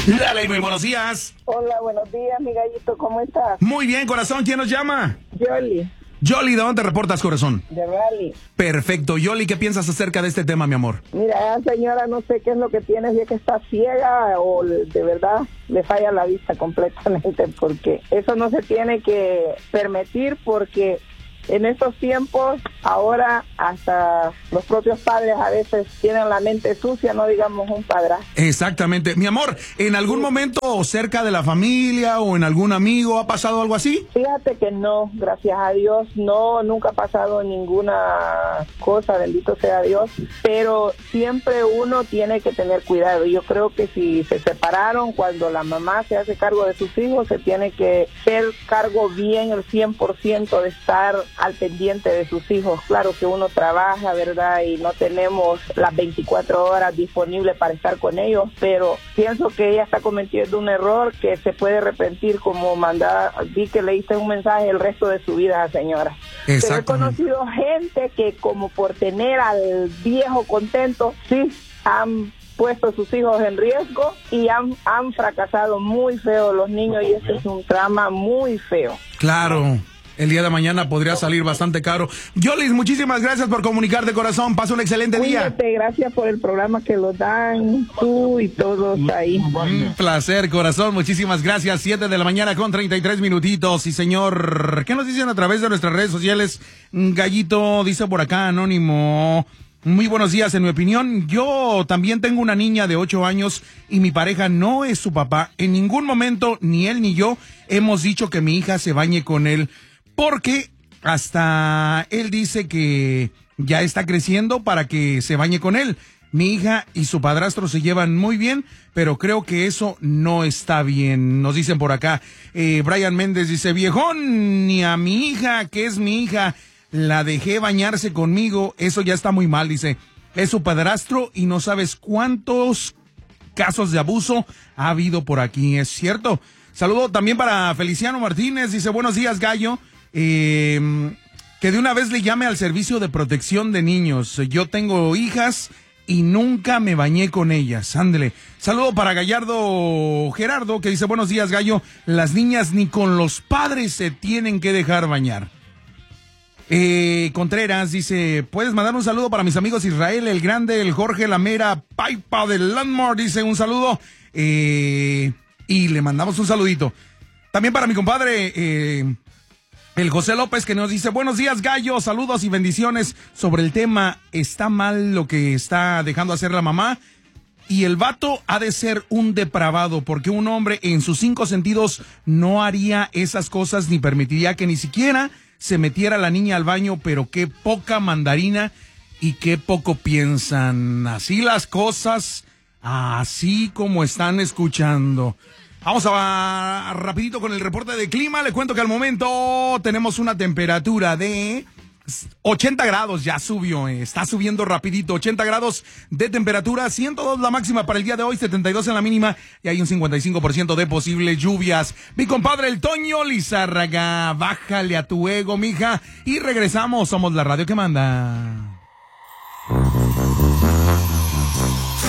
Dale, muy buenos días. Hola, buenos días, mi gallito, ¿cómo estás? Muy bien, corazón, ¿quién nos llama? Yoli, Yoli, ¿de dónde te reportas, corazón? de Rally. Perfecto. Yoli, ¿qué piensas acerca de este tema, mi amor? Mira, señora, no sé qué es lo que tiene, si es que está ciega o de verdad le falla la vista completamente, porque eso no se tiene que permitir, porque en estos tiempos, ahora hasta los propios padres a veces tienen la mente sucia, no digamos un padrastro. Exactamente. Mi amor, ¿en algún momento cerca de la familia o en algún amigo ha pasado algo así? Fíjate que no, gracias a Dios, no, nunca ha pasado ninguna cosa, bendito sea Dios, pero siempre uno tiene que tener cuidado. Yo creo que si se separaron, cuando la mamá se hace cargo de sus hijos, se tiene que hacer cargo bien el 100% de estar al pendiente de sus hijos. Claro que uno trabaja, ¿verdad? Y no tenemos las 24 horas disponibles para estar con ellos, pero pienso que ella está cometiendo un error que se puede arrepentir, como vi que le hice un mensaje el resto de su vida a la señora. Pero he conocido gente que, como por tener al viejo contento, sí han puesto sus hijos en riesgo y han fracasado muy feo los niños, y este es un trama muy feo. Claro. El día de mañana podría salir bastante caro. Yolis, muchísimas gracias por comunicarte, corazón. Pasa un excelente día. Cuídate, gracias por el programa que lo dan tú y todos ahí. Un placer, corazón. Muchísimas gracias. 7 de la mañana con 33 minutitos. Y señor, ¿qué nos dicen a través de nuestras redes sociales? Gallito dice por acá, anónimo. Muy buenos días. En mi opinión, yo también tengo una niña de 8 años y mi pareja no es su papá. En ningún momento, ni él ni yo, hemos dicho que mi hija se bañe con él, porque hasta él dice que ya está creciendo para que se bañe con él. Mi hija y su padrastro se llevan muy bien, pero creo que eso no está bien. Nos dicen por acá. Brian Méndez dice, viejón, ni a mi hija, que es mi hija, la dejé bañarse conmigo. Eso ya está muy mal, dice. Es su padrastro y no sabes cuántos casos de abuso ha habido por aquí. ¿Es cierto? Saludo también para Feliciano Martínez. Dice, buenos días, gallo. Que de una vez le llame al servicio de protección de niños. Yo tengo hijas y nunca me bañé con ellas. Ándele. Saludo para Gallardo Gerardo, que dice, buenos días, gallo. Las niñas ni con los padres se tienen que dejar bañar. Contreras dice, puedes mandar un saludo para mis amigos Israel, el Grande, el Jorge, la Mera, Paipa del Landmore, dice un saludo. Y le mandamos un saludito. También para mi compadre, el José López, que nos dice, buenos días, gallo, saludos y bendiciones sobre el tema. Está mal lo que está dejando hacer la mamá, y el vato ha de ser un depravado, porque un hombre en sus 5 sentidos no haría esas cosas ni permitiría que ni siquiera se metiera la niña al baño. Pero qué poca mandarina y qué poco piensan. Así las cosas, así como están escuchando. Vamos a rapidito con el reporte de clima. Le cuento que al momento tenemos una temperatura de 80 grados, ya subió, está subiendo rapidito, 80 grados de temperatura, 102 la máxima para el día de hoy, 72 en la mínima, y hay un 55% de posibles lluvias. Mi compadre el Toño Lizárraga, bájale a tu ego, mija, y regresamos. Somos la radio que manda.